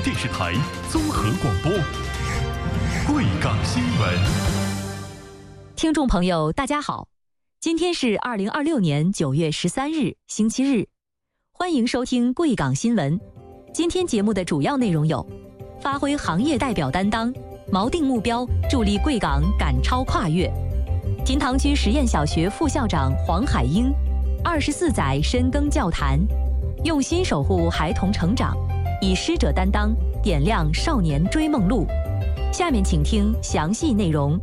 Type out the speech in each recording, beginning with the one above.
电视台综合广播，贵港新闻。 听众朋友，大家好，今天是2026年9月13日，星期日，欢迎收听贵港新闻。今天节目的主要内容有：发挥行业代表担当，锚定目标，助力贵港赶超跨越；金塘区实验小学副校长黄海英，24载深耕教坛，用心守护孩童成长，以师者担当，点亮少年追梦路。下面请听详细内容。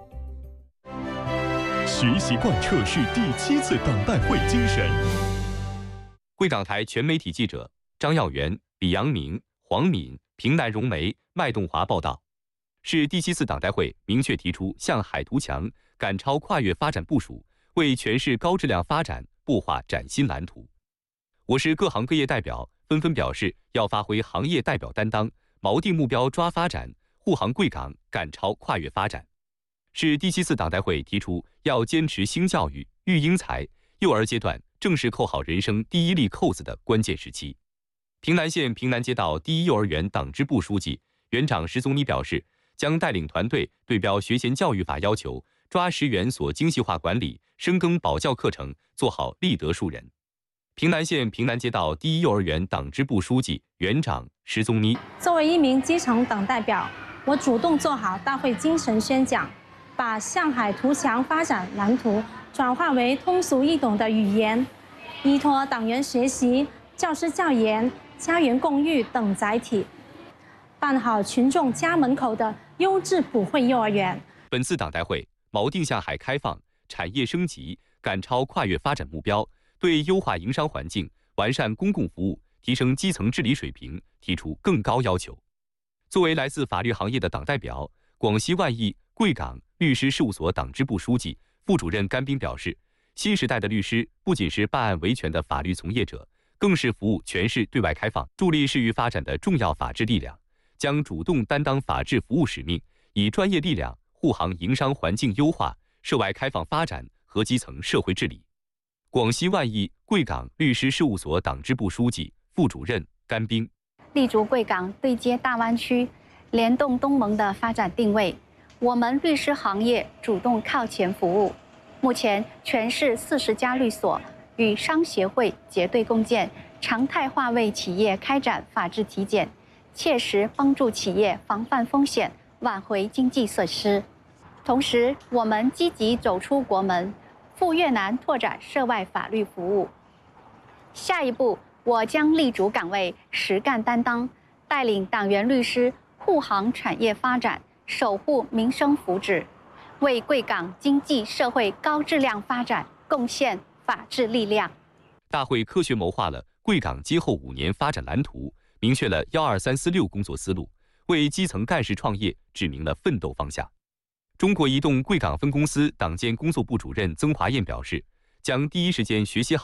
学习贯彻是第7次党代会精神。 贵港台全媒体记者张耀元、李阳明、黄敏、平南荣梅、麦栋华报道，是第7次党代会明确提出向海图强、赶超跨越发展部署，为全市高质量发展布画崭新蓝图。我市各行各业代表纷纷表示，要发挥行业代表担当，锚定目标抓发展，护航贵港赶超跨越发展。是第7次党代会提出要坚持新教育、育英才，幼儿阶段正是扣好人生第一粒扣子的关键时期。平南县平南街道第一幼儿园党支部书记、园长石宗妮表示，将带领团队对标学前教育法要求，抓实园所精细化管理，深耕保教课程，做好立德树人。平南县平南街道第一幼儿园党支部书记、园长石宗妮， 作为一名基层党代表，我主动做好大会精神宣讲，把向海图强发展蓝图转化为通俗易懂的语言，依托党员学习、教师教研、家园共育等载体，办好群众家门口的优质普惠幼儿园。 本次党代会锚定向海开放、产业升级、赶超跨越发展目标，对优化营商环境、完善公共服务、提升基层治理水平提出更高要求。作为来自法律行业的党代表，广西万益贵港律师事务所党支部书记、副主任甘斌表示，新时代的律师不仅是办案维权的法律从业者，更是服务全市对外开放、助力市域发展的重要法治力量，将主动担当法治服务使命，以专业力量护航营商环境优化、涉外开放发展和基层社会治理。广西万益贵港律师事务所党支部书记、副主任甘斌， 立足贵港对接大湾区、联动东盟的发展定位，我们律师行业主动靠前服务。目前，全市40家律所与商协会结对共建，常态化为企业开展法治体检，切实帮助企业防范风险，挽回经济损失。同时，我们积极走出国门，赴越南拓展涉外法律服务。下一步，我将立足岗位，实干担当，带领党员律师护航产业发展，守护民生福祉，为贵港经济社会高质量发展贡献法治力量。 大会科学谋划了贵港今后5年发展蓝图，明确了12346工作思路，为基层干事创业指明了奋斗方向。中国移动贵港分公司党建工作部主任曾华燕表示，将第一时间学习好